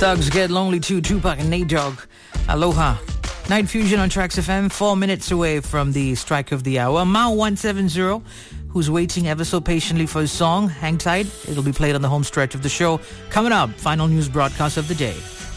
Thugs Get Lonely too, Tupac and Nate Dogg. Aloha. Night Fusion on Trax FM, 4 minutes away from the strike of the hour. Mao170, who's waiting ever so patiently for his song, Hang Tight. It'll be played on the home stretch of the show. Coming up, final news broadcast of the day.